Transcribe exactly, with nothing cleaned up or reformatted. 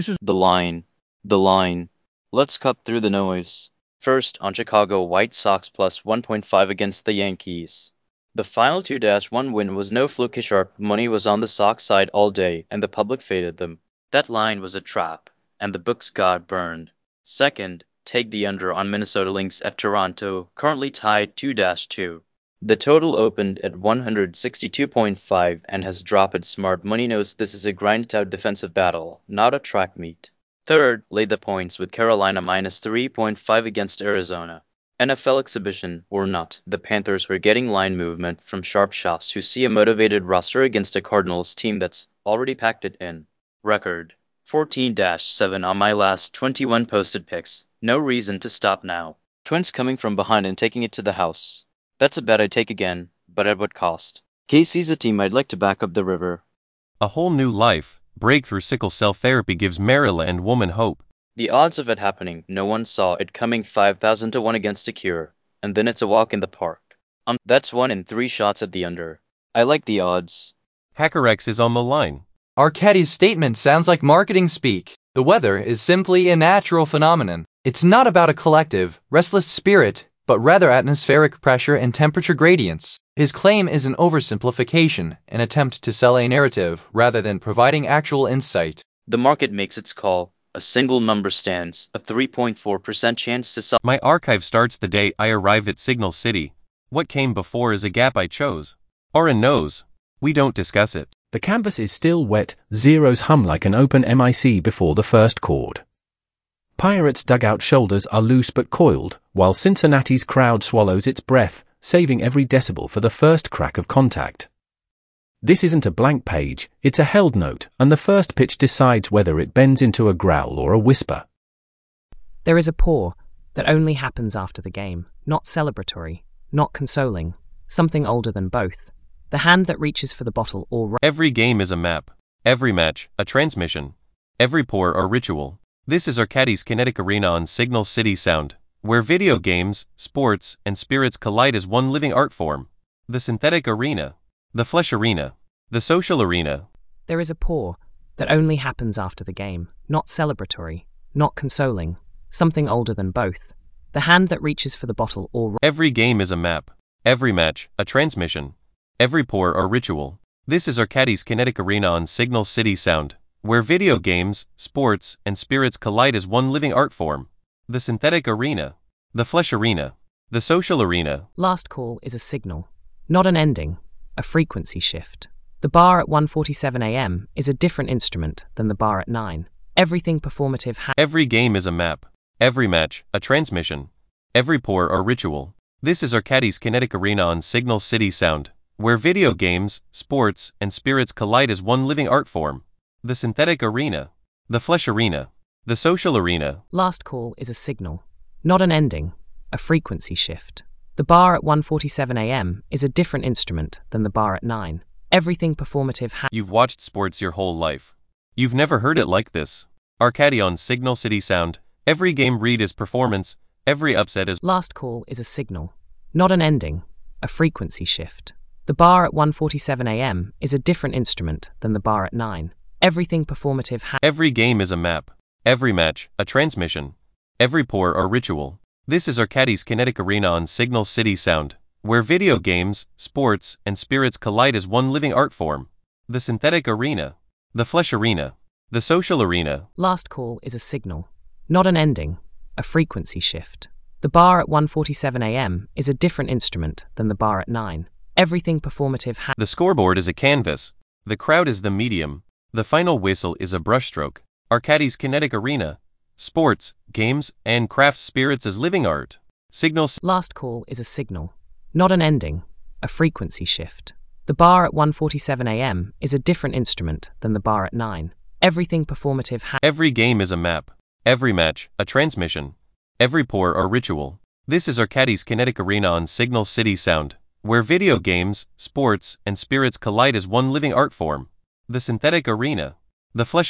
This is the line. The line. Let's cut through the noise. First, on Chicago White Sox plus one point five against the Yankees. The final two to one win was no fluke. Sharp money was on the Sox side all day, and the public faded them. That line was a trap, and the books got burned. Second, take the under on Minnesota Lynx at Toronto, currently tied two to two. The total opened at one hundred sixty-two point five and has dropped. Smart money knows this is a grinded-out defensive battle, not a track meet. Third, lay the points with Carolina minus three point five against Arizona. N F L exhibition or not, the Panthers were getting line movement from sharp shots who see a motivated roster against a Cardinals team that's already packed it in. Record fourteen to seven on my last twenty-one posted picks. No reason to stop now. Twins coming from behind and taking it to the house. That's a bet I'd take again, but at what cost? K C's a team I'd like to back up the river. A whole new life. Breakthrough sickle cell therapy gives Maryland woman hope. The odds of it happening, no one saw it coming. Five thousand to one against a cure, and then it's a walk in the park. Um, that's one in three shots at the under. I like the odds. HackerX is on the line. Arcadi's statement sounds like marketing speak. The weather is simply a natural phenomenon. It's not about a collective, restless spirit, but rather atmospheric pressure and temperature gradients. His claim is an oversimplification, an attempt to sell a narrative rather than providing actual insight. The market makes its call. A single number stands, a three point four percent chance to sell. My archive starts the day I arrive at Signal City. What came before is a gap I chose. Oren knows. We don't discuss it. The canvas is still wet, zeros hum like an open mic before the first chord. Pirates' dugout shoulders are loose but coiled, while Cincinnati's crowd swallows its breath, saving every decibel for the first crack of contact. This isn't a blank page, it's a held note, and the first pitch decides whether it bends into a growl or a whisper. There is a pour that only happens after the game, not celebratory, not consoling, something older than both. The hand that reaches for the bottle or... Every game is a map. Every match, a transmission. Every pour, a ritual. This is Arcadi's Kinetic Arena on Signal City Sound, where video games, sports, and spirits collide as one living art form. The synthetic arena. The flesh arena. The social arena. There is a pour that only happens after the game, not celebratory, not consoling, something older than both. The hand that reaches for the bottle or... Every game is a map. Every match, a transmission. Every pour, a ritual. This is Arcadi's Kinetic Arena on Signal City Sound, where video games, sports, and spirits collide as one living art form. The synthetic arena. The flesh arena. The social arena. Last call is a signal, not an ending, a frequency shift. The bar at one forty-seven a m is a different instrument than the bar at nine. Everything performative ha- Every game is a map. Every match, a transmission. Every pour, a ritual. This is Arcadi's Kinetic Arena on Signal City Sound, where video games, sports, and spirits collide as one living art form. The synthetic arena. The flesh arena. The social arena. Last call is a signal, not an ending, a frequency shift. The bar at one forty-seven a m is a different instrument than the bar at nine. Everything performative ha- You've watched sports your whole life. You've never heard it like this. Arcadi on Signal City Sound. Every game read is performance. Every upset is... Last call is a signal, not an ending, a frequency shift. The bar at one forty-seven a m is a different instrument than the bar at nine. Everything performative ha- Every game is a map. Every match, a transmission. Every pour, a ritual. This is Arcadi's Kinetic Arena on Signal City Sound, where video games, sports, and spirits collide as one living art form. The synthetic arena. The flesh arena. The social arena. Last call is a signal, not an ending, a frequency shift. The bar at one forty-seven a m is a different instrument than the bar at nine. Everything performative ha- The scoreboard is a canvas. The crowd is the medium. The final whistle is a brushstroke. Arcadi's Kinetic Arena. Sports, games, and craft spirits as living art. Signal. Last call is a signal, not an ending, a frequency shift. The bar at one forty-seven a m is a different instrument than the bar at nine. Everything performative ha- Every game is a map. Every match, a transmission. Every pour, a ritual. This is Arcadi's Kinetic Arena on Signal City Sound, where video games, sports, and spirits collide as one living art form. The synthetic arena. The flesh